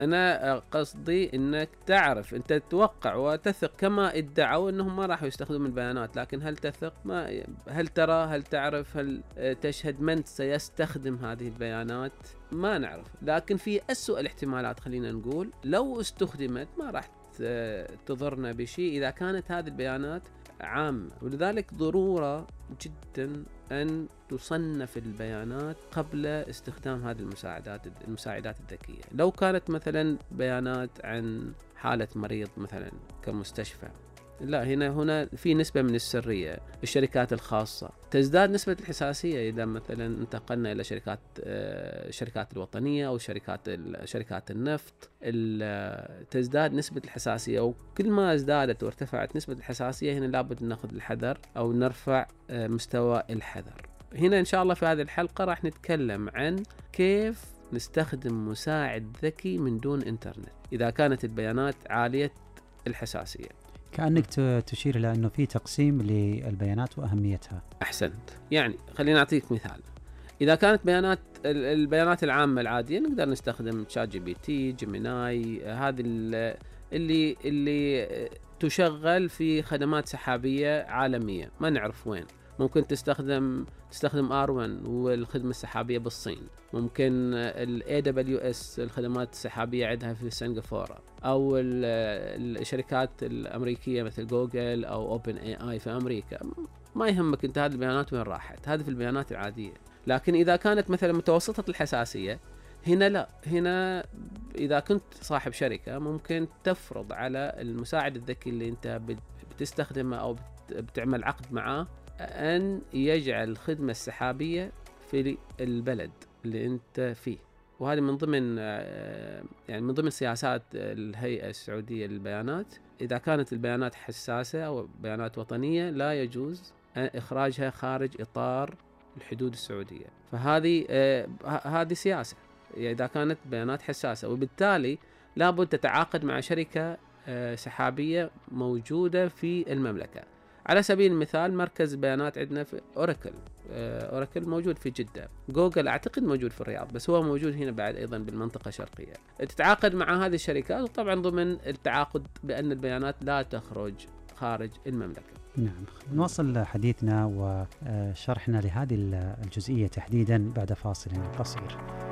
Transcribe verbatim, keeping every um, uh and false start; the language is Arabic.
أنا قصدي إنك تعرف، أنت تتوقع وتثق كما ادعوا أنهم ما راح يستخدمون البيانات، لكن هل تثق؟ ما هل ترى؟ هل تعرف؟ هل تشهد من سيستخدم هذه البيانات؟ ما نعرف. لكن في أسوأ الاحتمالات خلينا نقول لو استخدمت ما راح تضرنا بشيء إذا كانت هذه البيانات عامة. ولذلك ضرورة جدا أن تصنف البيانات قبل استخدام هذه المساعدات المساعدات الذكية. لو كانت مثلا بيانات عن حالة مريض مثلا كمستشفى، لا، هنا هنا في نسبة من السرية. الشركات الخاصة تزداد نسبة الحساسية إذا مثلا انتقلنا إلى شركات الشركات الوطنية أو شركات شركات النفط، تزداد نسبة الحساسية. وكل ما ازدادت وارتفعت نسبة الحساسية هنا لابد نأخذ الحذر أو نرفع مستوى الحذر. هنا إن شاء الله في هذه الحلقة راح نتكلم عن كيف نستخدم مساعد ذكي من دون إنترنت إذا كانت البيانات عالية الحساسية. كأنك تشير إلى أنه في تقسيم للبيانات وأهميتها. أحسنت. يعني خلينا نعطيك مثال. إذا كانت بيانات البيانات العامة العادية نقدر نستخدم شات جي بي تي، جيميناي، هذه اللي اللي تشغل في خدمات سحابية عالمية ما نعرف وين. ممكن تستخدم تستخدم آر وان والخدمة السحابية بالصين، ممكن ال إيه دبليو إس الخدمات السحابية عندها في سنغافورة، أو الشركات الأمريكية مثل جوجل أو أوبن إيه آي في أمريكا. ما يهمك أنت هذه البيانات وين راحت، هذه في البيانات العادية. لكن إذا كانت مثلا متوسطة الحساسية هنا لا، هنا إذا كنت صاحب شركة ممكن تفرض على المساعد الذكي اللي أنت بتستخدمه أو بتعمل عقد معاه أن يجعل الخدمة السحابية في البلد اللي أنت فيه. وهذه من ضمن يعني من ضمن سياسات الهيئة السعودية للبيانات. إذا كانت البيانات حساسة أو بيانات وطنية لا يجوز إخراجها خارج إطار الحدود السعودية. فهذه هذه سياسة إذا كانت بيانات حساسة، وبالتالي لابد تتعاقد مع شركة سحابية موجودة في المملكة. على سبيل المثال مركز بيانات عندنا في أوراكل، أوراكل موجود في جدة، جوجل أعتقد موجود في الرياض، بس هو موجود هنا بعد أيضا بالمنطقة الشرقية. تتعاقد مع هذه الشركات، وطبعا ضمن التعاقد بأن البيانات لا تخرج خارج المملكة. نعم. نواصل حديثنا وشرحنا لهذه الجزئية تحديدا بعد فاصل قصير.